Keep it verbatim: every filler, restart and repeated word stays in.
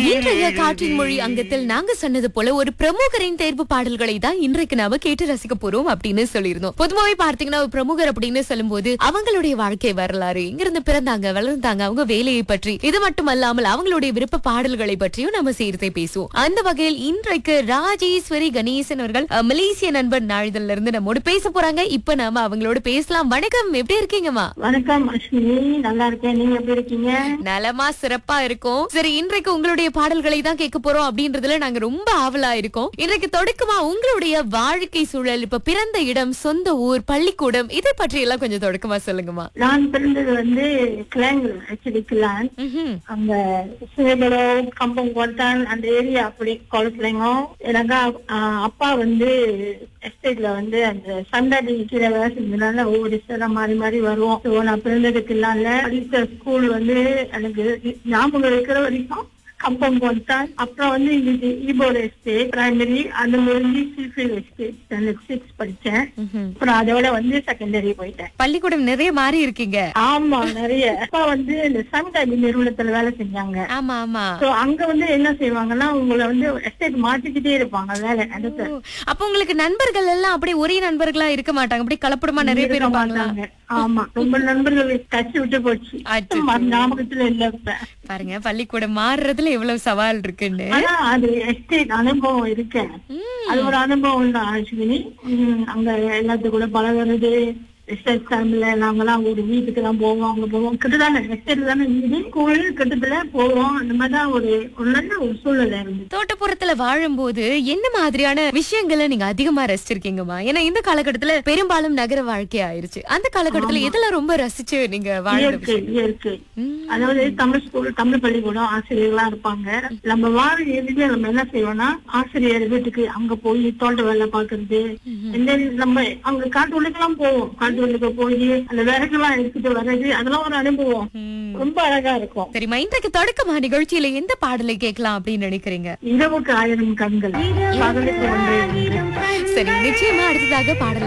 இன்றைய காற்றின் மொழி அங்கத்தில் நாங்க சொன்னது போல ஒரு பிரமுகரின் தேர்வு பாடல்களை தான் இன்றைக்கு நாம கேட்டு ரசிக்க போறோம் அப்படின்னு சொல்லியிருந்தோம். பொதுவாவே பார்த்தீங்கன்னா ஒரு பிரமுகர் அப்படின்னு சொல்லும்போது அவங்களுடைய வாழ்க்கை வரலாறு, இங்கிருந்து பிறந்தாங்க வளர்ந்தாங்க, அவங்க வேலையை பற்றி, இது மட்டுமல்லாமல் அவங்களுடைய விருப்ப பாடல்களை பற்றியும் நம்ம சேர்த்தே பேசுவோம். அந்த வகையில் இன்றைக்கு ராஜேஸ்வரி கணேசன் அவர்கள் அஹ், மலேசிய நண்பர் நாளிதழ்ல இருந்து நம்மோடு பேச போறாங்க. இப்ப நாம அவங்களோட பேசலாம். வணக்கம், எப்படி இருக்கீங்கம்மா? வணக்கம் அஸ்வினி, நல்லா இருக்கேன். நீங்க எப்படி இருக்கீங்க? நலமா சிறப்பா இருக்கும். சரி, இன்றைக்கு உங்களுடைய பாடல்களை தான் கேட்க போறோம் அப்படின்றதுல நாங்க ரொம்ப ஆவலா இருக்கோம். இன்றைக்கு தொடக்கமா உங்களுடைய வாழ்க்கை சூழல், இப்ப பிறந்த இடம், சொந்த ஊர், பள்ளிக்கூடம், இதை பற்றி எல்லாம் கொஞ்சம் தொடக்கமா சொல்லுங்கம்மா. நான் பிறந்தது வந்து கிளாங்கல், ஆக்சுவலி கிளான். ம்ஹும். அங்க சேபலோ, கம்பம் கோட்டான் அந்த ஏரியா அப்படி குளத்துலங்க. எனக்கு ஆஹ், அப்பா வந்து எஸ்டேட்ல வந்து அந்த சந்தாடி கீழே வேலை செஞ்சதுனால ஒவ்வொரு சில மாறி மாறி வருவோம். So, நான் பிறந்ததுக்கு இல்லாம படித்த ஸ்கூல் வந்து எனக்கு ஞாபகம் இருக்கிற வரைக்கும் கம்பம் கோட்டான். அப்புறம் வந்து இங்க ஈபோர்டு எஸ்டேட் பிரைமரி, அந்த முடிஞ்சு சில்ஃபீல்ட் எஸ்டேட் ஸ்டாண்டர்ட் சிக்ஸ் படிச்சேன். ம்ஹும். அப்புறம் அதோட வந்து செகண்டரி போயிட்டேன். பள்ளிக்கூடம் நிறைய மாறி இருக்கீங்க. ஆமா, நிறைய. அப்பா வந்து இந்த சன்காடி நிறுவனத்துல வேலை செஞ்சாங்க. ஆமா ஆமா. சோ அங்க வந்து என்ன செய்வாங்கன்னா உங்களை வந்து எஸ்டேட் மாத்திக்கிட்டே இருப்பாங்க வேலை அடுத்து. ஓ, அப்ப உங்களுக்கு நண்பர்கள் எல்லாம் அப்படியே ஒரே நண்பர்களா இருக்க மாட்டாங்க, அப்படியே கலப்படமா நிறைய பேர் இருக்க இருப்பாங்களா? மாட்டாங்க. ஆமா, ரொம்ப நண்பர்கள் டச் விட்டு போச்சு. அச்சச்சோ. ம- ஞாபகத்துல இல்ல இப்ப. பாருங்க, பள்ளிக்கூடம் மாறுறதுல எவ்வளவு சவால் இருக்குன்னு. ஆனா அது எஸ்டேட் அனுபவம் இருக்கேன். ம். அது ஒரு அனுபவம் தான் அஸ்வினி. உம், அங்க எல்லாத்து கூட பழகுறது, எஸ்டேட் டைம்ல நாங்கெல்லாம் ஒரு வீட்டுக்கு எல்லாம் போவோம், அங்க போவோம். கிட்டதான எஸ்டேட்ல தானே வீடு, ஸ்கூல் கிட்டத்துல போவோம். அந்த மாதிரிதான் ஒரு ஒரு நல்ல ஒரு சூழ்நிலை இருந்துச்சு. தோட்டப்புறத்துல வாழும்போது என்ன மாதிரியான விஷயங்களை நீங்க அதிகமா ரசிச்சிருக்கீங்கம்மா? ஏன்னா இந்த காலகட்டத்துல பெரும்பாலும் நகர வாழ்க்கை ஆயிருச்சு. அந்த காலகட்டத்துல எதெல்லாம் ரொம்ப ரசிச்சு நீங்க வாழ்ந்த இயற்கை விஷயம்? இயற்கை ம். அதாவது தமிழ் ஸ்கூல், தமிழ் பள்ளிக்கூடம், ஆசிரியர்களா இருப்பாங்க. நம்ம வார இறுதியில நம்ம என்ன செய்வோம்னா ஆசிரியர் வீட்டுக்கு அங்க போய் தோட்ட வேலை பாக்குறது. And then நம்ம அங்க காட்டு உள்ளுக்கெல்லாம் போவோம். காட்டு உள்ளுக்கு போய் அந்த விறகுலாம் எடுத்துட்டு வர்றது, அதெல்லாம் ஒரு அனுபவம். ம். ரொம்ப அழகா இருக்கும். சரிம்மா, இன்றைக்கு தொடக்கமா நிகழ்ச்சியில எந்த பாடலை கேட்கலாம் அப்படின்னு நினைக்கிறீங்க? இரவுக்கு ஆயிரம் கண்கள், பகலுக்கு ஒன்றே ஒன்று. சரி, நிச்சயமா அடுத்ததாக பாடலை